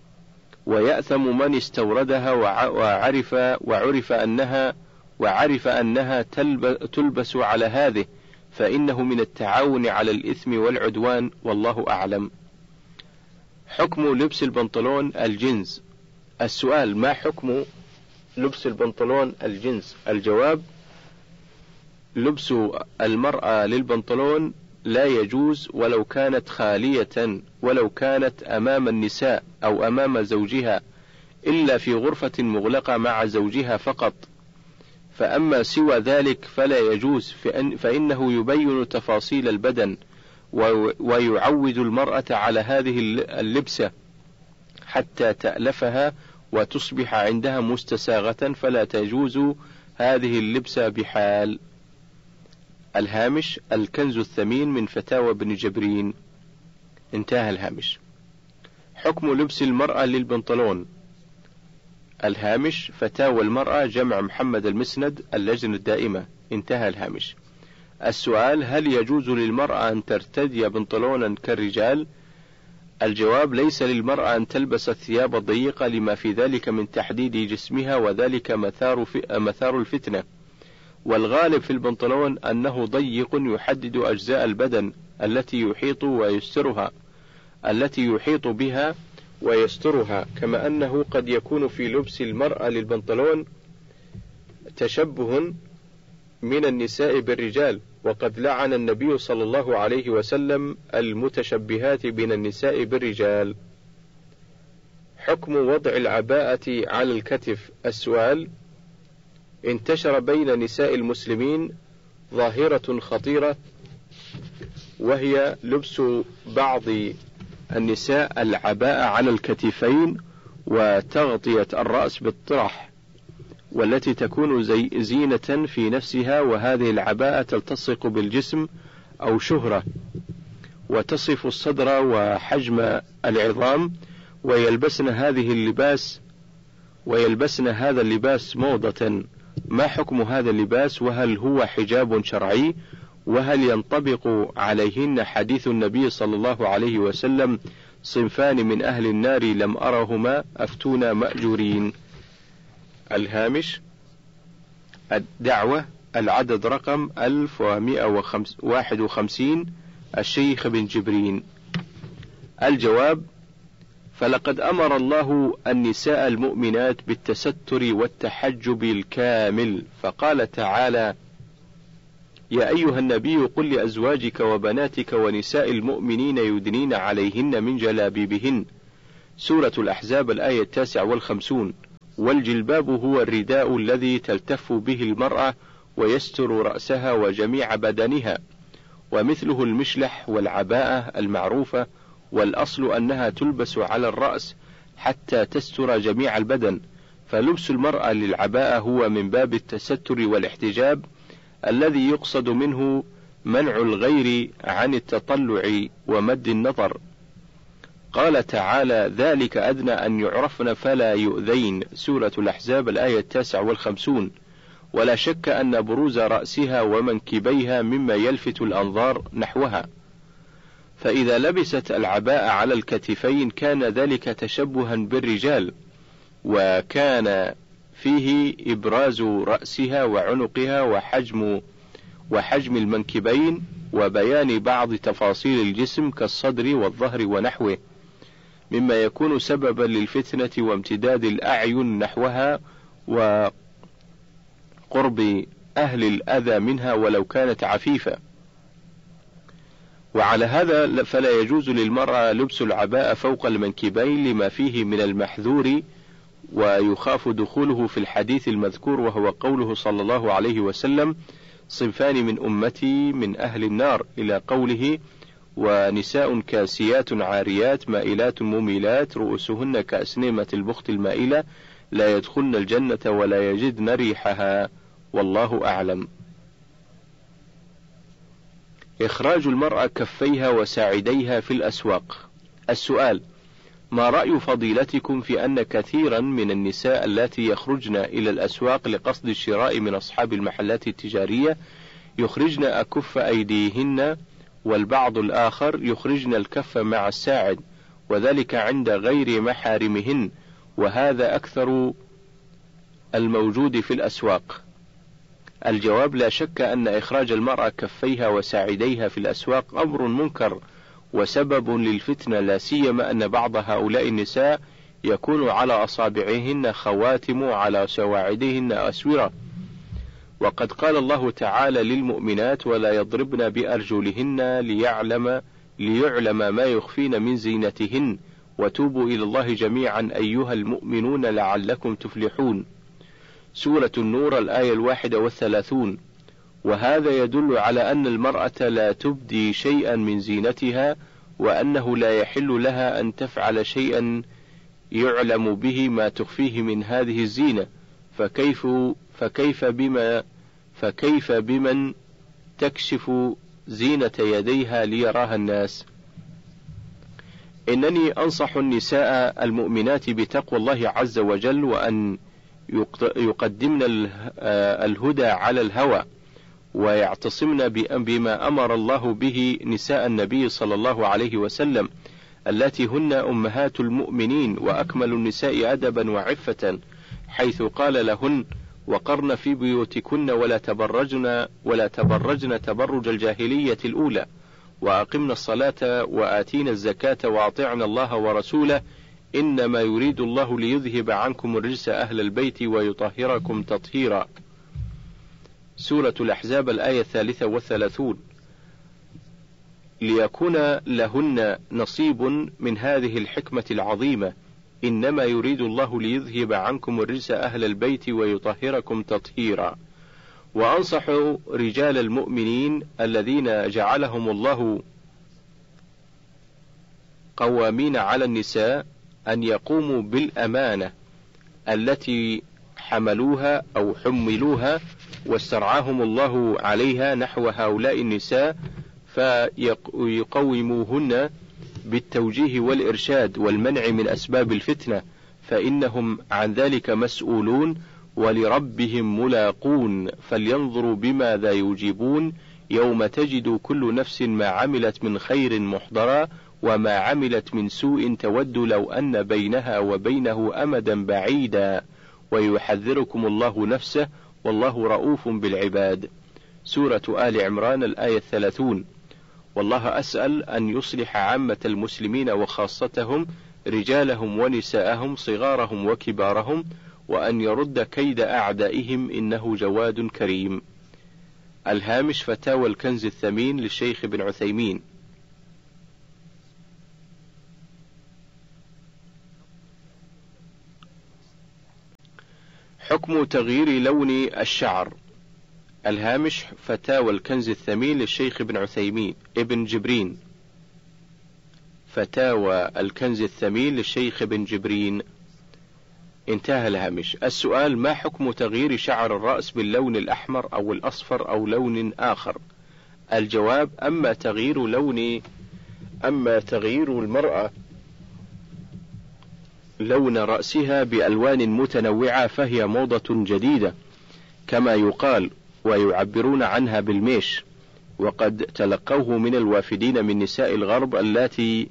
ويأثم من استوردها وعرف وعرف أنها وعرف أنها تلبس على هذه، فإنه من التعاون على الإثم والعدوان، والله أعلم. حكم لبس البنطلون الجينز. السؤال: ما حكم لبس البنطلون الجينز؟ الجواب: لبس المرأة للبنطلون لا يجوز ولو كانت خالية، ولو كانت أمام النساء أو أمام زوجها، إلا في غرفة مغلقة مع زوجها فقط، فأما سوى ذلك فلا يجوز، فإنه يبين تفاصيل البدن ويعود المرأة على هذه اللبسة حتى تألفها وتصبح عندها مستساغة، فلا تجوز هذه اللبسة بحال. الهامش: الكنز الثمين من فتاوى بن جبرين. انتهى الهامش. حكم لبس المرأة للبنطلون. الهامش: فتاوى المرأة جمع محمد المسند اللجنة الدائمة. انتهى الهامش. السؤال: هل يجوز للمرأة أن ترتدي بنطلونا كالرجال؟ الجواب: ليس للمرأة أن تلبس الثياب الضيقة لما في ذلك من تحديد جسمها، وذلك مثار, مثار الفتنة، والغالب في البنطلون أنه ضيق يحدد أجزاء البدن التي يحيط ويسترها التي يحيط بها ويسترها، كما أنه قد يكون في لبس المرأة للبنطلون تشبه من النساء بالرجال، وقد لعن النبي صلى الله عليه وسلم المتشبهات من النساء بالرجال. حكم وضع العباءة على الكتف. السؤال: انتشر بين نساء المسلمين ظاهرة خطيرة، وهي لبس بعض النساء العباءة على الكتفين وتغطية الرأس بالطرح، والتي تكون زي زينة في نفسها، وهذه العباءة تلتصق بالجسم أو شهرة وتصف الصدر وحجم العظام، ويلبسن هذه اللباس ويلبسن هذا اللباس موضة. ما حكم هذا اللباس؟ وهل هو حجاب شرعي؟ وهل ينطبق عليهن حديث النبي صلى الله عليه وسلم: صنفان من أهل النار لم أرهما أفتونا مأجورين؟ الهامش: الدعوة العدد رقم ألف ومئة وواحد وخمسين، الشيخ بن جبرين. الجواب: فلقد أمر الله النساء المؤمنات بالتستر والتحجب الكامل، فقال تعالى: يا أيها النبي قل لأزواجك وبناتك ونساء المؤمنين يدنين عليهن من جلابيبهن. سورة الأحزاب الآية التاسعة والخمسون. والجلباب هو الرداء الذي تلتف به المرأة ويستر رأسها وجميع بدنها، ومثله المشلح والعباءة المعروفة، والأصل أنها تلبس على الرأس حتى تستر جميع البدن، فلبس المرأة للعباءة هو من باب التستر والاحتجاب الذي يقصد منه منع الغير عن التطلع ومد النظر. قال تعالى: ذلك أدنى أن يعرفن فلا يؤذين. سورة الأحزاب الآية التاسعة والخمسون. ولا شك أن بروز رأسها ومنكبيها مما يلفت الأنظار نحوها، فإذا لبست العباءة على الكتفين كان ذلك تشبها بالرجال، وكان فيه إبراز رأسها وعنقها وحجم وحجم المنكبين وبيان بعض تفاصيل الجسم كالصدر والظهر ونحوه، مما يكون سببا للفتنة وامتداد الأعين نحوها وقرب أهل الأذى منها ولو كانت عفيفة. وعلى هذا فلا يجوز للمرأة لبس العباءة فوق المنكبين لما فيه من المحذور، ويخاف دخوله في الحديث المذكور وهو قوله صلى الله عليه وسلم: صنفان من أمتي من أهل النار، إلى قوله: ونساء كاسيات عاريات مائلات مميلات رؤوسهن كأسنمة البخت المائلة لا يدخلن الجنة ولا يجدن ريحها، والله أعلم. إخراج المرأة كفيها وساعديها في الأسواق. السؤال: ما رأي فضيلتكم في أن كثيرا من النساء اللاتي يخرجن إلى الأسواق لقصد الشراء من أصحاب المحلات التجارية يخرجن أكف أيديهن، والبعض الآخر يخرجن الكف مع الساعد، وذلك عند غير محارمهن، وهذا أكثر الموجود في الأسواق؟ الجواب: لا شك أن إخراج المرأة كفيها وساعديها في الأسواق أمر منكر وسبب للفتنة، لا سيما أن بعض هؤلاء النساء يكون على أصابعهن خواتم وعلى سواعدهن أسورة، وقد قال الله تعالى للمؤمنات: ولا يضربن بأرجلهن ليعلم ليعلم ما يخفين من زينتهن، وتوبوا إلى الله جميعا أيها المؤمنون لعلكم تفلحون. سورة النور الآية الواحدة والثلاثون. وهذا يدل على أن المرأة لا تبدي شيئا من زينتها، وأنه لا يحل لها أن تفعل شيئا يعلم به ما تخفيه من هذه الزينة، فكيف فكيف بما فكيف بمن تكشف زينة يديها ليراها الناس؟ إنني أنصح النساء المؤمنات بتقوى الله عز وجل، وأن يقدمن الهدى على الهوى، ويعتصمن بما أمر الله به نساء النبي صلى الله عليه وسلم، التي هن أمهات المؤمنين وأكمل النساء أدبا وعفة، حيث قال لهن: وقرن في بيوتكن ولا تبرجن ولا تبرجن تبرج الجاهلية الأولى، وأقمنا الصلاة وآتينا الزكاة وأطعنا الله ورسوله، إنما يريد الله ليذهب عنكم الرجس أهل البيت ويطهركم تطهيرا. سورة الأحزاب الآية الثالثة والثلاثون. ليكون لهن نصيب من هذه الحكمة العظيمة: إنما يريد الله ليذهب عنكم الرجس أهل البيت ويطهركم تطهيرا. وأنصح رجال المؤمنين الذين جعلهم الله قوامين على النساء أن يقوموا بالأمانة التي حملوها أو حملوها واسترعاهم الله عليها نحو هؤلاء النساء، فيقوموهن بالتوجيه والإرشاد والمنع من أسباب الفتنة، فإنهم عن ذلك مسؤولون ولربهم ملاقون، فلينظروا بماذا يجيبون يوم تجد كل نفس ما عملت من خير محضرا وما عملت من سوء تود لو أن بينها وبينه أمدا بعيدا، ويحذركم الله نفسه والله رؤوف بالعباد. سورة آل عمران الآية الثلاثون. والله أسأل أن يصلح عامة المسلمين وخاصتهم، رجالهم ونساءهم صغارهم وكبارهم، وأن يرد كيد أعدائهم، إنه جواد كريم. الهامش فتاوى الكنز الثمين للشيخ ابن عثيمين. حكم تغيير لون الشعر. الهامش فتاوى الكنز الثمين للشيخ ابن عثيمين ابن جبرين. فتاوى الكنز الثمين للشيخ ابن جبرين. انتهى الهامش. السؤال: ما حكم تغيير شعر الرأس باللون الأحمر أو الأصفر أو لون آخر؟ الجواب: أما تغيير لون أما تغيير المرأة لون رأسها بألوان متنوعة فهي موضة جديدة كما يقال، ويعبرون عنها بالميش، وقد تلقوه من الوافدين من نساء الغرب اللاتي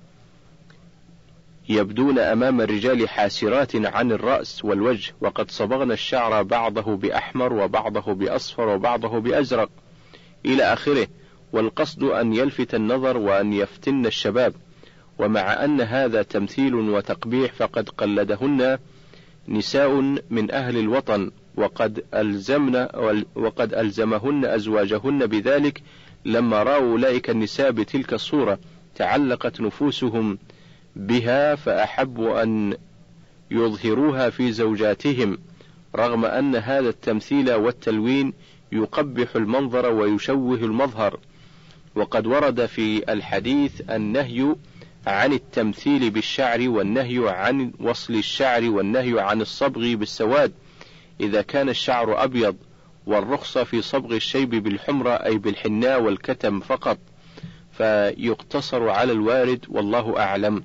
يبدون أمام الرجال حاسرات عن الرأس والوجه، وقد صبغن الشعر بعضه بأحمر وبعضه بأصفر وبعضه بأزرق إلى آخره، والقصد أن يلفت النظر وأن يفتن الشباب. ومع أن هذا تمثيل وتقبيح فقد قلدهن نساء من أهل الوطن، وقد ألزمن وقد ألزمهن أزواجهن بذلك لما رأوا أولئك النساء بتلك الصورة تعلقت نفوسهم بها فأحبوا أن يظهروها في زوجاتهم، رغم أن هذا التمثيل والتلوين يقبح المنظر ويشوه المظهر. وقد ورد في الحديث النهي عن التمثيل بالشعر، والنهي عن وصل الشعر، والنهي عن الصبغ بالسواد إذا كان الشعر أبيض، والرخصة في صبغ الشيب بالحمرة أي بالحناء والكتم فقط، فيقتصر على الوارد والله أعلم.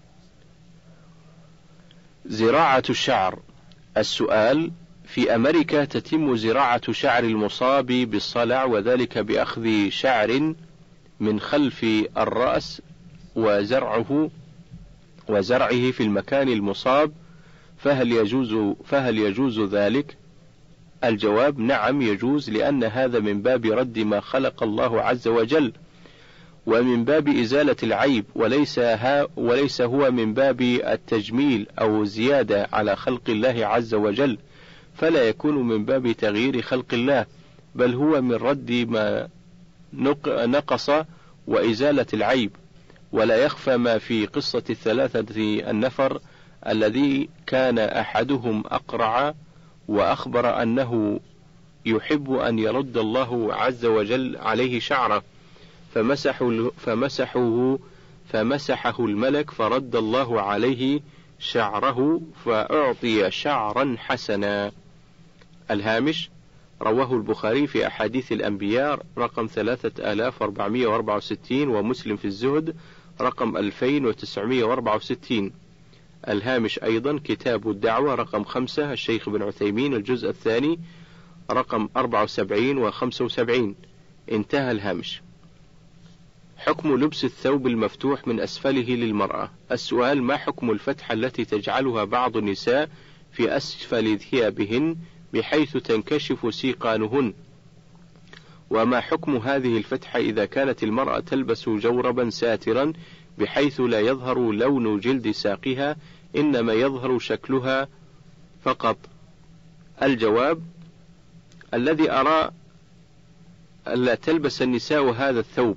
زراعة الشعر. السؤال: في أمريكا تتم زراعة شعر المصاب بالصلع، وذلك بأخذ شعر من خلف الرأس وزرعه وزرعه في المكان المصاب، فهل يجوز فهل يجوز ذلك؟ الجواب: نعم يجوز، لأن هذا من باب رد ما خلق الله عز وجل، ومن باب إزالة العيب، وليس ها وليس هو من باب التجميل أو زيادة على خلق الله عز وجل، فلا يكون من باب تغيير خلق الله، بل هو من رد ما نقص وإزالة العيب. ولا يخفى ما في قصة الثلاثة النفر الذي كان أحدهم أقرع وأخبر أنه يحب أن يرد الله عز وجل عليه شعره، فمسحه فمسحه فمسحه الملك فرد الله عليه شعره فأعطي شعرا حسنا. الهامش: رواه البخاري في أحاديث الأنبياء رقم ثلاثة آلاف وأربعمائة وأربعة وستين، ومسلم في الزهد رقم ألفين وتسعمائة وأربعة وستين. الهامش أيضا: كتاب الدعوة رقم خمسة الشيخ ابن عثيمين الجزء الثاني رقم أربعة وسبعين وخمسة وسبعين. انتهى الهامش. حكم لبس الثوب المفتوح من أسفله للمرأة. السؤال: ما حكم الفتحة التي تجعلها بعض النساء في أسفل ثيابهن بحيث تنكشف سيقانهن؟ وما حكم هذه الفتحة إذا كانت المرأة تلبس جوربا ساترا بحيث لا يظهر لون جلد ساقها، إنما يظهر شكلها فقط؟ الجواب: الذي أرى ألا تلبس النساء هذا الثوب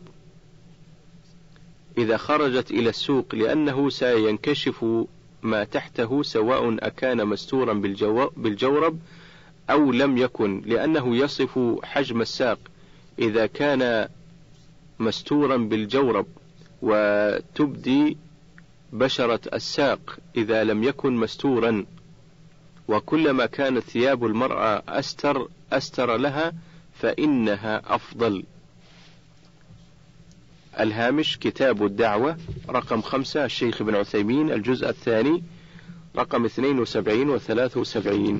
إذا خرجت إلى السوق، لأنه سينكشف ما تحته سواء أكان مستورا بالجورب أو لم يكن، لأنه يصف حجم الساق إذا كان مستورا بالجورب، وتبدي بشرة الساق إذا لم يكن مستورا، وكلما كانت ثياب المرأة أستر أستر لها فإنها أفضل. الهامش: كتاب الدعوة رقم خمسة الشيخ ابن عثيمين الجزء الثاني رقم اثنين وسبعين وثلاث وسبعين.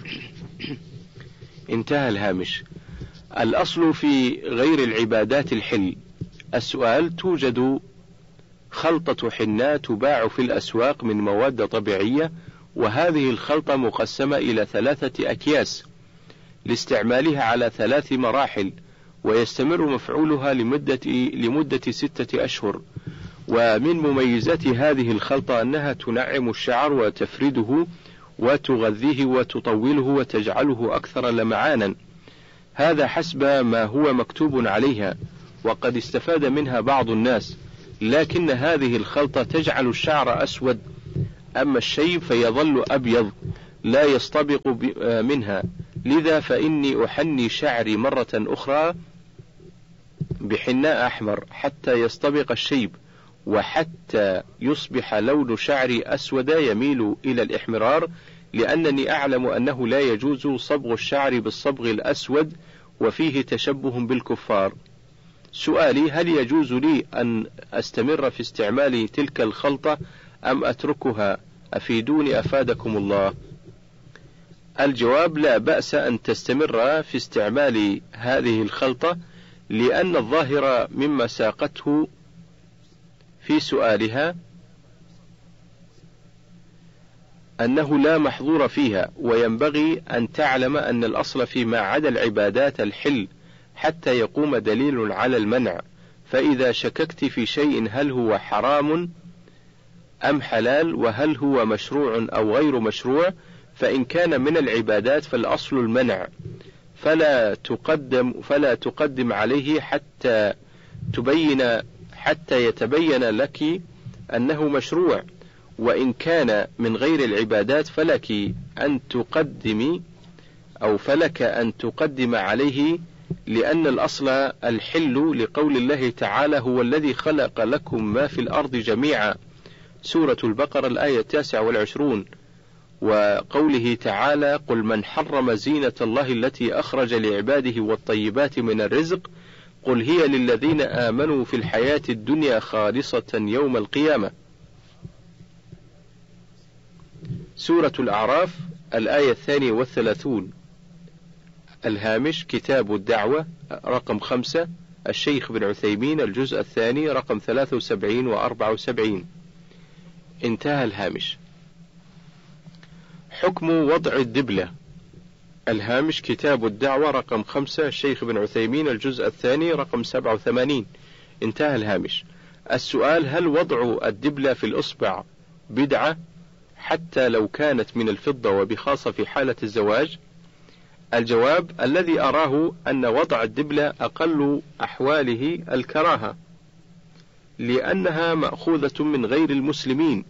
انتهى الهامش. الأصل في غير العبادات الحل. السؤال: توجد خلطة حناء تباع في الأسواق من مواد طبيعية، وهذه الخلطة مقسمة إلى ثلاثة أكياس لاستعمالها على ثلاث مراحل، ويستمر مفعولها لمدة لمدة ستة أشهر. ومن مميزات هذه الخلطة أنها تنعم الشعر وتفرده وتغذيه وتطوله وتجعله أكثر لمعانا، هذا حسب ما هو مكتوب عليها، وقد استفاد منها بعض الناس، لكن هذه الخلطة تجعل الشعر أسود، أما الشيب فيظل أبيض لا يستبق منها. لذا فإني أحني شعري مرة أخرى بحناء أحمر حتى يستبق الشيب، وحتى يصبح لون شعري أسود يميل إلى الإحمرار، لأنني أعلم أنه لا يجوز صبغ الشعر بالصبغ الأسود وفيه تشبه بالكفار. سؤالي: هل يجوز لي أن أستمر في استعمال تلك الخلطة أم أتركها؟ أفيدوني أفادكم الله. الجواب: لا بأس أن تستمر في استعمال هذه الخلطة، لأن الظاهر مما ساقته في سؤالها أنه لا محظور فيها، وينبغي أن تعلم أن الأصل فيما عدا العبادات الحل حتى يقوم دليل على المنع، فإذا شككت في شيء هل هو حرام أم حلال، وهل هو مشروع أو غير مشروع، فإن كان من العبادات فالأصل المنع، فلا تقدم فلا تقدم عليه حتى تبين حتى يتبين لك أنه مشروع، وإن كان من غير العبادات فلك أن تقدمي أو فلك أن تقدم عليه، لأن الأصل الحل، لقول الله تعالى: هو الذي خلق لكم ما في الأرض جميعا، سورة البقرة الآية التاسعة والعشرون، وقوله تعالى: قل من حرم زينة الله التي أخرج لعباده والطيبات من الرزق، قل هي للذين آمنوا في الحياة الدنيا خالصة يوم القيامة، سورة الأعراف الآية الثانية والثلاثون. الهامش: كتاب الدعوة رقم خمسة، الشيخ بن عثيمين، الجزء الثاني رقم ثلاثة وسبعين وأربعة وسبعين. انتهى الهامش. حكم وضع الدبلة. الهامش: كتاب الدعوة رقم خمسة، الشيخ بن عثيمين، الجزء الثاني رقم سبعة وثمانين. انتهى الهامش. السؤال: هل وضع الدبلة في الإصبع بدعة حتى لو كانت من الفضة، وبخاصة في حالة الزواج؟ الجواب: الذي أراه أن وضع الدبلة أقل أحواله الكراهة، لأنها مأخوذة من غير المسلمين،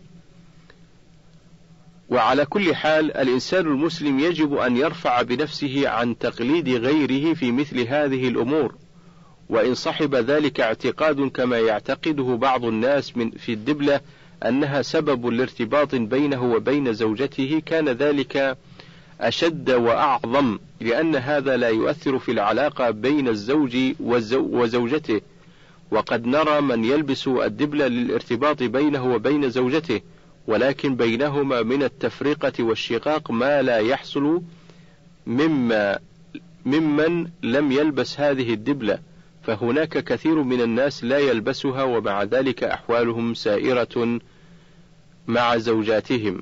وعلى كل حال الإنسان المسلم يجب أن يرفع بنفسه عن تقليد غيره في مثل هذه الأمور، وإن صحب ذلك اعتقاد كما يعتقده بعض الناس من في الدبلة أنها سبب لارتباط بينه وبين زوجته، كان ذلك أشد وأعظم، لأن هذا لا يؤثر في العلاقة بين الزوج وزوجته، وقد نرى من يلبس الدبلة للارتباط بينه وبين زوجته، ولكن بينهما من التفرقة والشقاق ما لا يحصل مما ممن لم يلبس هذه الدبلة، فهناك كثير من الناس لا يلبسها، ومع ذلك أحوالهم سائرة مع زوجاتهم.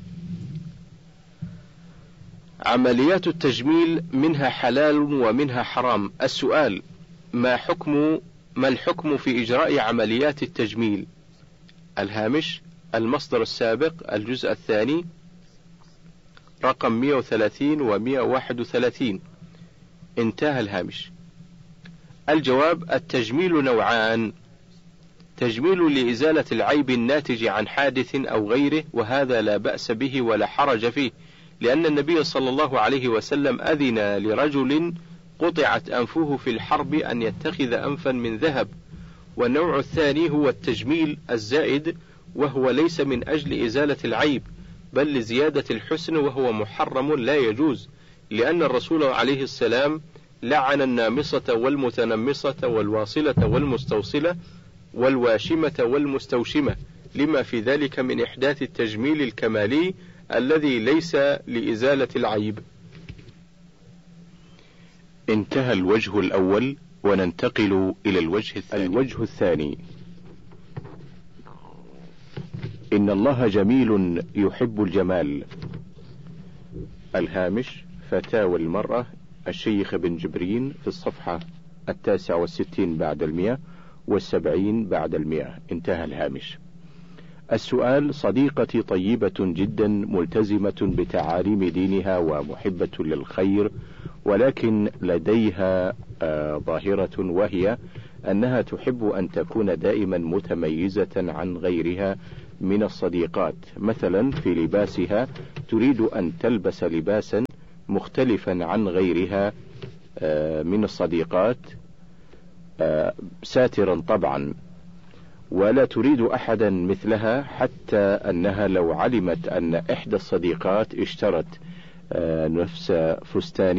عمليات التجميل منها حلال ومنها حرام. السؤال: ما حكم ما الحكم في إجراء عمليات التجميل؟ الهامش: المصدر السابق، الجزء الثاني رقم مئة وثلاثين ومئة وواحد وثلاثين. انتهى الهامش. الجواب: التجميل نوعان: تجميل لإزالة العيب الناتج عن حادث أو غيره، وهذا لا بأس به ولا حرج فيه، لأن النبي صلى الله عليه وسلم أذن لرجل قطعت أنفه في الحرب أن يتخذ أنفا من ذهب. والنوع الثاني هو التجميل الزائد، وهو ليس من أجل إزالة العيب بل لزيادة الحسن، وهو محرم لا يجوز، لأن الرسول عليه السلام لعن النامصة والمتنمصة والواصلة والمستوصلة والواشمة والمستوشمة، لما في ذلك من إحداث التجميل الكمالي الذي ليس لإزالة العيب. انتهى الوجه الأول، وننتقل إلى الوجه الثاني. الوجه الثاني: إن الله جميل يحب الجمال. الهامش: فتاوى المرأة، الشيخ بن جبرين، في الصفحة التاسعة والستين بعد المئة والسبعين بعد المئة. انتهى الهامش. السؤال: صديقتي طيبة جدا، ملتزمة بتعاليم دينها ومحبة للخير، ولكن لديها آه ظاهرة، وهي أنها تحب أن تكون دائما متميزة عن غيرها من الصديقات. مثلا في لباسها تريد أن تلبس لباسا مختلفا عن غيرها آه من الصديقات، آه ساترا طبعا، ولا تريد أحدا مثلها، حتى أنها لو علمت أن إحدى الصديقات اشترت آه نفس فستان